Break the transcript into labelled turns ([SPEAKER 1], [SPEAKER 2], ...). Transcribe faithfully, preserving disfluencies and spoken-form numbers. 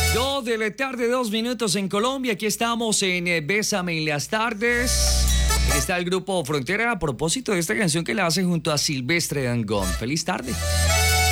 [SPEAKER 1] Dos de la tarde, dos minutos en Colombia. Aquí estamos en eh, Bésame en las tardes. Aquí está el grupo Frontera a propósito de esta canción que la hace junto a Silvestre Dangond. Feliz tarde.